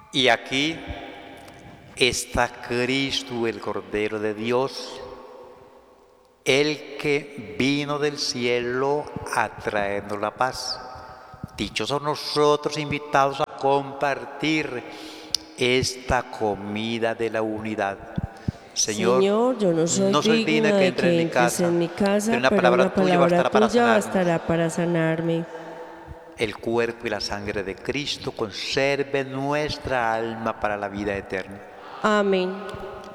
Y aquí está Cristo, el Cordero de Dios, el que vino del cielo a traernos la paz. Dichosos nosotros invitados a compartir esta comida de la unidad. Señor, Señor, yo no soy no soy digno de digna que de entre en que mi entres casa, en mi casa, pero una pero palabra una tuya palabra bastará para tuya sanarme. bastará para sanarme. El cuerpo y la sangre de Cristo conserve nuestra alma para la vida eterna. Amén.